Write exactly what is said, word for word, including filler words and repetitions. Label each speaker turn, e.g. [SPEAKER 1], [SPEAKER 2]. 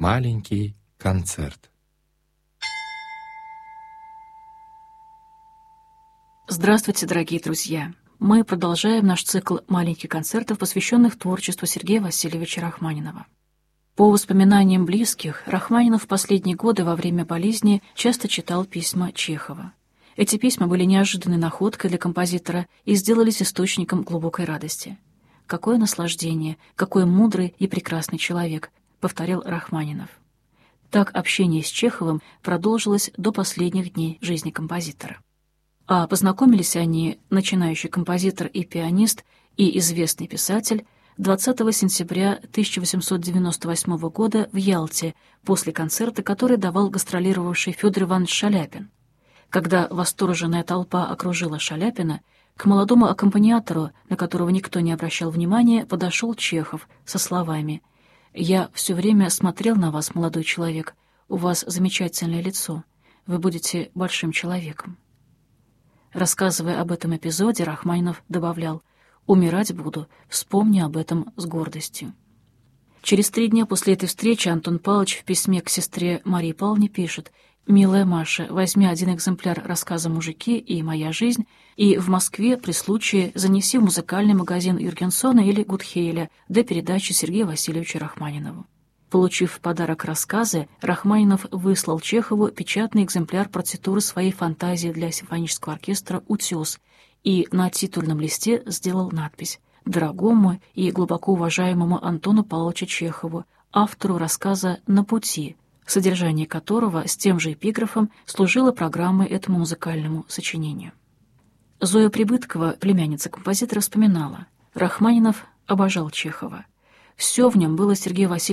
[SPEAKER 1] Маленький концерт.
[SPEAKER 2] Здравствуйте, дорогие друзья! Мы продолжаем наш цикл маленьких концертов, посвященных творчеству Сергея Васильевича Рахманинова. По воспоминаниям близких, Рахманинов в последние годы во время болезни часто читал письма Чехова. Эти письма были неожиданной находкой для композитора и сделались источником глубокой радости. «Какое наслаждение, какой мудрый и прекрасный человек», — повторил Рахманинов. Так общение с Чеховым продолжилось до последних дней жизни композитора. А познакомились они, начинающий композитор и пианист, и известный писатель, двадцатого сентября тысяча восемьсот девяносто восьмого года в Ялте, после концерта, который давал гастролировавший Федор Иванович Шаляпин. Когда восторженная толпа окружила Шаляпина, к молодому аккомпаниатору, на которого никто не обращал внимания, подошел Чехов со словами: «Я все время смотрел на вас, молодой человек, у вас замечательное лицо, вы будете большим человеком». Рассказывая об этом эпизоде, Рахманинов добавлял: «Умирать буду, вспомню об этом с гордостью». Через три дня после этой встречи Антон Павлович в письме к сестре Марии Павловне пишет: «Милая Маша, возьми один экземпляр рассказа «Мужики» и «Моя жизнь» и в Москве при случае занеси в музыкальный магазин Юргенсона или Гудхейля до передачи Сергею Васильевичу Рахманинову». Получив в подарок рассказы, Рахманинов выслал Чехову печатный экземпляр партитуры своей фантазии для симфонического оркестра «Утес» и на титульном листе сделал надпись: «Дорогому и глубоко уважаемому Антону Павловичу Чехову, автору рассказа «На пути», содержание которого с тем же эпиграфом служило программой этому музыкальному сочинению». Зоя Прибыткова, племянница композитора, вспоминала: «Рахманинов обожал Чехова. Все в нем было Сергею Васильевичу